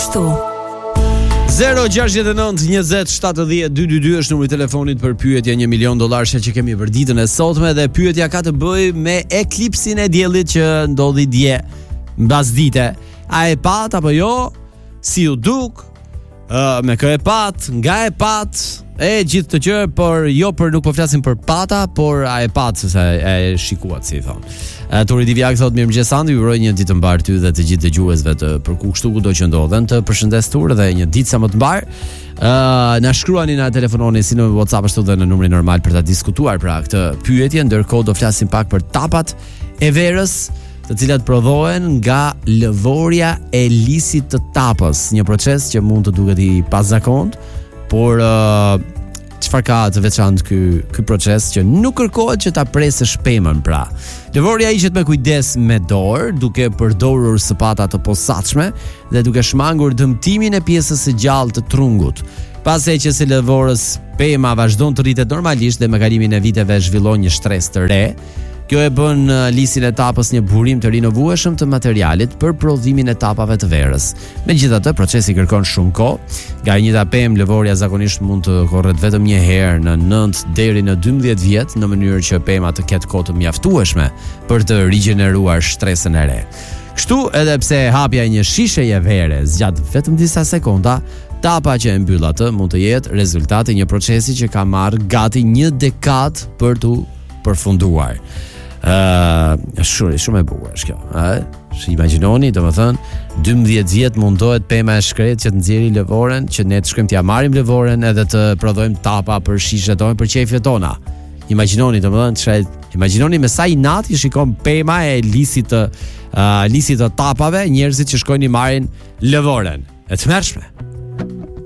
kështu. 06920702222 është numri I telefonit për pyetje $1 milion që kemi për ditën e sotme dhe pyetja ka të bëjë me eklipsin e diellit që ndodhi dje mbas dite. A e pat apo jo? Si u duk? Me kë e pat? Nga e pat? E gjithë të gjë, por jo për nuk po flasim për pata, por a e pat se e shikuat si thon. Tori Diviak thot mirëmëngjes Sandi, ju uroj një ditë të mbar ty dhe të gjithë dëgjuesve të përku kështu kudo që ndodhen, të përshëndes tur dhe një ditë sa më të mbar. Na shkruani, na telefononi si në WhatsApp ashtu dhe në numrin normal për ta diskutuar pra këtë pyetje, ndërkohë do flasim pak për tapat e verës, të cilat prodhohen nga lëvorja e lisit të tapës, një proces që mund të duket I pazakont, por çfarë ka të veçantë ky proces që nuk kërkohet që ta presësh pemën pra. Lëvorja hiqet me kujdes me dorë, duke përdorur sapata të posaçme dhe duke shmangur dëmtimin e pjesës së gjallë të trungut. Pas heqjes së lëvorës, pema vazhdon të rritet normalisht dhe me kalimin e viteve zhvillon një shtresë të re. Kjo e bën lisin e tapës një burim të rinovueshëm të materialit për prodhimin e tapave të verës. Megjithatë, procesi kërkon shumë kohë. Nga e njëjta pemë, lëvorja zakonisht mund të korret vetëm një herë në 9 deri në 12 vjet, në mënyrë që pema të ketë kohë të mjaftueshme për të rigjeneruar shtresën e re. Kështu, edhe pse hapja e një shisheje vere zgjat vetëm disa sekonda, tapa që e mbyll atë mund të jetë rezultati I një procesi që ka marrë gati 1 dekadë për të përfunduar. Shumë e bukur është kjo, imagjinoni, domethënë 12 vjet mundohet pema e shkret që të nxjerrë lëvoren, që ne të shkojmë t'ja marrim lëvoren edhe të prodhojmë tapa për shishet tona, për qefjet tona. Imagjinoni, domethënë, imagjinoni me sa inat I shikon pema e lisit të tapave, njerëzit që shkojnë I marrin lëvoren. E tmerrshme.